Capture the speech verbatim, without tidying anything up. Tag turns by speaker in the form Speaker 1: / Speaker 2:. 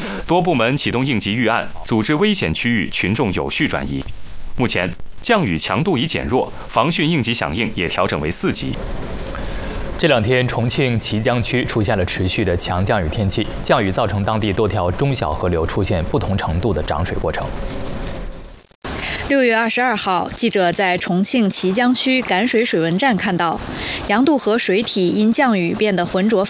Speaker 1: 多部门启动应急预案，组织危险区域群众有序转移。目前降雨强度已减弱，防汛应急响应也调整为四级。
Speaker 2: 这两天，重庆綦江区出现了持续的强降雨天气，降雨造成当地多条中小河流出现不同程度的涨水过程。
Speaker 3: 六月二十二号，记者在重庆綦江区赶水水文站看到，杨渡河水体因降雨变得浑浊